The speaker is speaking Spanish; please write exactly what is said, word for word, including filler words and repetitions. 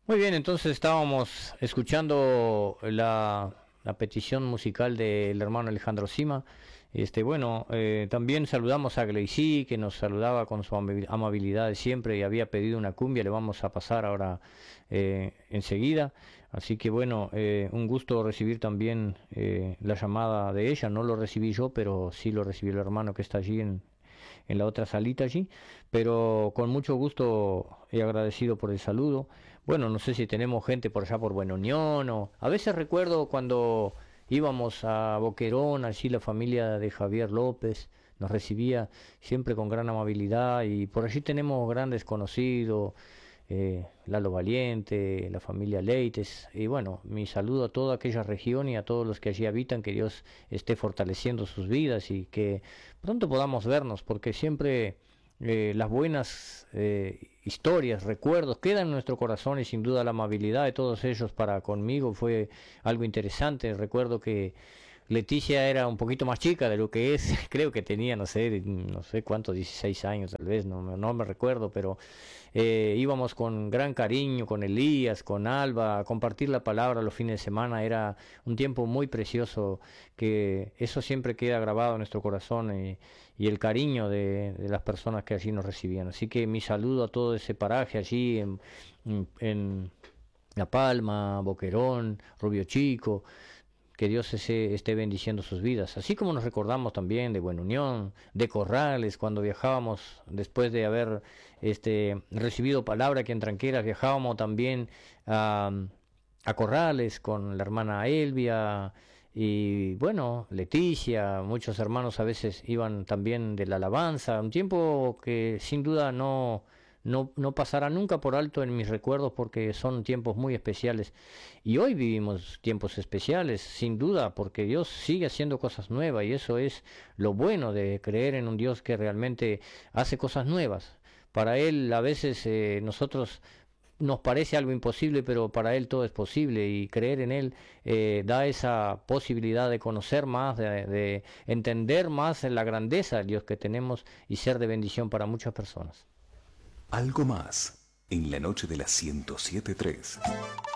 Muy bien, entonces estábamos escuchando la, la petición musical del hermano Alejandro Sima. Este, bueno, eh, también saludamos a Gleicy, que nos saludaba con su amabil- amabilidad de siempre y había pedido una cumbia, le vamos a pasar ahora eh, enseguida. Así que bueno, eh, un gusto recibir también eh, la llamada de ella. No lo recibí yo, pero sí lo recibió el hermano que está allí en, en la otra salita allí, pero con mucho gusto he agradecido por el saludo. Bueno, no sé si tenemos gente por allá por Buena Unión o a veces recuerdo cuando íbamos a Boquerón, allí la familia de Javier López nos recibía siempre con gran amabilidad y por allí tenemos grandes conocidos, eh, Lalo Valiente, la familia Leites, y bueno, mi saludo a toda aquella región y a todos los que allí habitan, que Dios esté fortaleciendo sus vidas y que pronto podamos vernos, porque siempre eh, las buenas eh, historias, recuerdos quedan en nuestro corazón y sin duda la amabilidad de todos ellos para conmigo fue algo interesante. Recuerdo que Leticia era un poquito más chica de lo que es, creo que tenía, no sé, no sé cuánto, dieciséis años tal vez, no, me- no me recuerdo, pero eh, íbamos con gran cariño, con Elías, con Alba, a compartir la palabra los fines de semana, era un tiempo muy precioso, que eso siempre queda grabado en nuestro corazón y, y el cariño de, de las personas que allí nos recibían. Así que mi saludo a todo ese paraje allí en, en, en La Palma, Boquerón, Rubio Chico, que Dios ese- esté bendiciendo sus vidas. Así como nos recordamos también de Buena Unión, de Corrales, cuando viajábamos después de haber este, recibido palabra aquí en Tranqueras, viajábamos también a, a Corrales con la hermana Elvia y bueno, Leticia, muchos hermanos a veces iban también de la alabanza, un tiempo que sin duda no, no, no pasará nunca por alto en mis recuerdos porque son tiempos muy especiales. Y hoy vivimos tiempos especiales, sin duda, porque Dios sigue haciendo cosas nuevas y eso es lo bueno de creer en un Dios que realmente hace cosas nuevas. Para Él a veces eh, nosotros nos parece algo imposible, pero para Él todo es posible y creer en Él eh, da esa posibilidad de conocer más, de, de entender más la grandeza del Dios que tenemos y ser de bendición para muchas personas. Algo más en la noche de la ciento siete punto tres.